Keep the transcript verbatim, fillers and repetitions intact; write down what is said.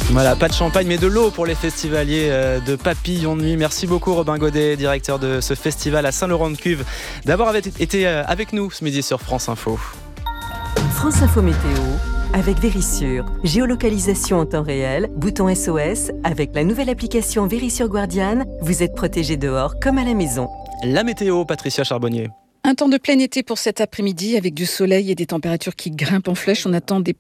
Voilà, pas de champagne mais de l'eau pour les festivaliers de Papillon de Nuit. Merci beaucoup Robin Godet, directeur de ce festival à Saint-Laurent-de-Cuves, d'avoir été avec nous ce midi sur France Info. France Info Météo avec Vérissure. Géolocalisation en temps réel, bouton S O S. Avec la nouvelle application Vérissure Guardian, vous êtes protégé dehors comme à la maison. La météo, Patricia Charbonnier. Un temps de plein été pour cet après-midi avec du soleil et des températures qui grimpent en flèche. On attend des